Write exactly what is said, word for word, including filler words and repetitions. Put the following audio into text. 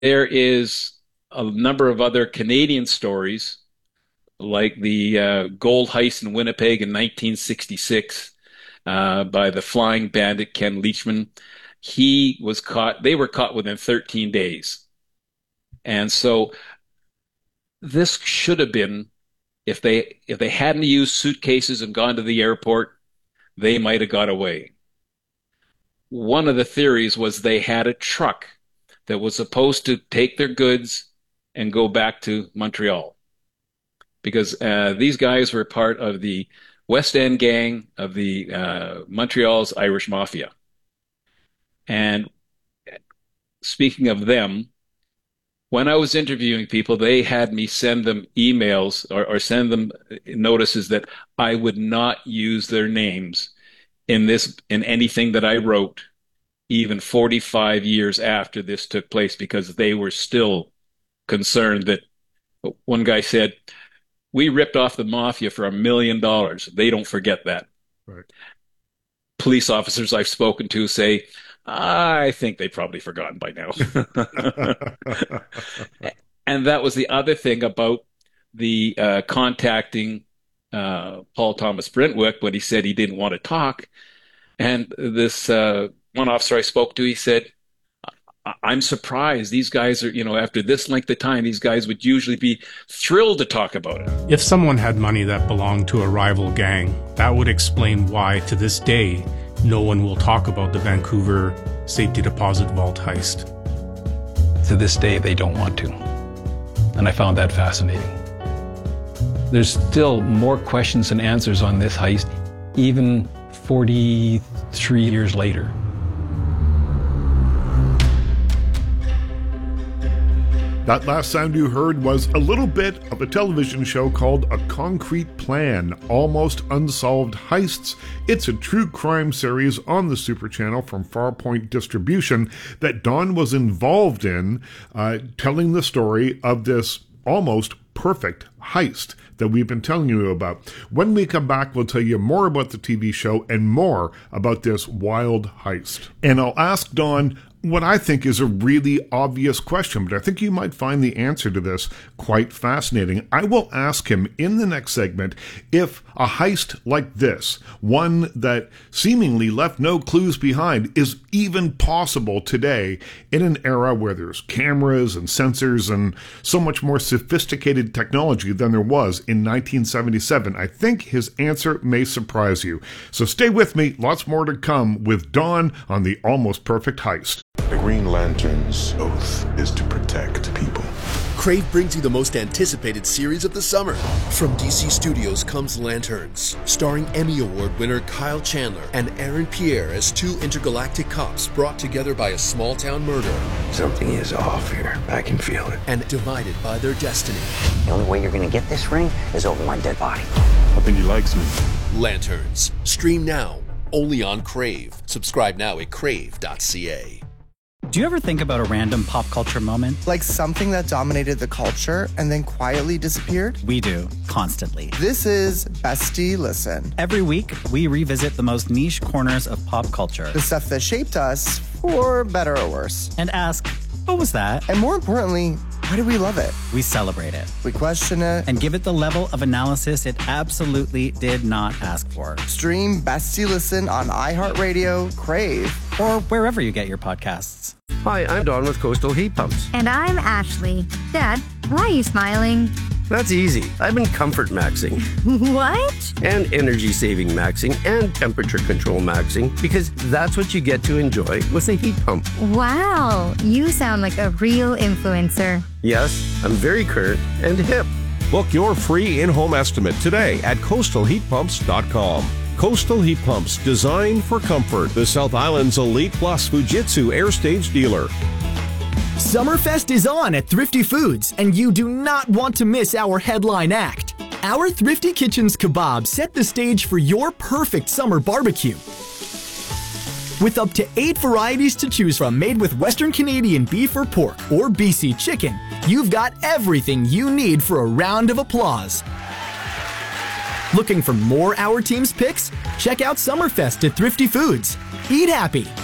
There is a number of other Canadian stories, like the uh, gold heist in Winnipeg in nineteen sixty-six uh, by the flying bandit Ken Leachman. He was caught, they were caught within thirteen days. And so this should have been, if they if they hadn't used suitcases and gone to the airport, they might have got away. One of the theories was they had a truck that was supposed to take their goods and go back to Montreal because uh, these guys were part of the West End gang of the uh, Montreal's Irish Mafia. And speaking of them, when I was interviewing people, they had me send them emails or, or send them notices that I would not use their names in this in anything that I wrote, even forty-five years after this took place, because they were still concerned that one guy said, we ripped off the mafia for a million dollars. They don't forget that. Right. Police officers I've spoken to say, I think they've probably forgotten by now. And that was the other thing about the uh, contacting uh, Paul Thomas Brentwick when he said he didn't want to talk. And this uh, one officer I spoke to, he said, I'm surprised these guys are, you know, after this length of time, these guys would usually be thrilled to talk about it. If someone had money that belonged to a rival gang, that would explain why, to this day, no one will talk about the Vancouver safety deposit vault heist. To this day, they don't want to. And I found that fascinating. There's still more questions than answers on this heist, even forty-three years later. That last sound you heard was a little bit of a television show called A Concrete Plan, Almost Unsolved Heists. It's a true crime series on the Super Channel from Farpoint Distribution that Don was involved in, uh, telling the story of this almost perfect heist that we've been telling you about. When we come back, we'll tell you more about the T V show and more about this wild heist. And I'll ask Don what I think is a really obvious question, but I think you might find the answer to this quite fascinating. I will ask him in the next segment if a heist like this, one that seemingly left no clues behind, is even possible today in an era where there's cameras and sensors and so much more sophisticated technology than there was in nineteen seventy-seven. I think his answer may surprise you. So stay with me. Lots more to come with Don on the Almost Perfect Heist. The Green Lantern's oath is to protect people. Crave brings you the most anticipated series of the summer. From D C Studios comes Lanterns, starring Emmy Award winner Kyle Chandler and Aaron Pierre as two intergalactic cops brought together by a small-town murder. Something is off here. I can feel it. And divided by their destiny. The only way you're going to get this ring is over my dead body. I think he likes me. Lanterns. Stream now, only on Crave. Subscribe now at crave dot c a. Do you ever think about a random pop culture moment? Like something that dominated the culture and then quietly disappeared? We do, constantly. This is Bestie Listen. Every week, we revisit the most niche corners of pop culture. The stuff that shaped us, for better or worse. And ask, what was that? And more importantly, why do we love it? We celebrate it. We question it. And give it the level of analysis it absolutely did not ask for. Stream Bestie Listen on iHeartRadio, Crave, or wherever you get your podcasts. Hi, I'm Don with Coastal Heat Pumps. And I'm Ashley. Dad, why are you smiling? That's easy. I've been comfort maxing. What? And energy saving maxing and temperature control maxing because that's what you get to enjoy with a heat pump. Wow, you sound like a real influencer. Yes, I'm very current and hip. Book your free in-home estimate today at coastal heat pumps dot com. Coastal Heat Pumps, designed for comfort. The South Island's Elite Plus Fujitsu Air Stage dealer. Summerfest is on at Thrifty Foods, and you do not want to miss our headline act. Our Thrifty Kitchens kebabs set the stage for your perfect summer barbecue. With up to eight varieties to choose from made with Western Canadian beef or pork or B C chicken, you've got everything you need for a round of applause. Looking for more Our Team's picks? Check out Summerfest at Thrifty Foods. Eat happy,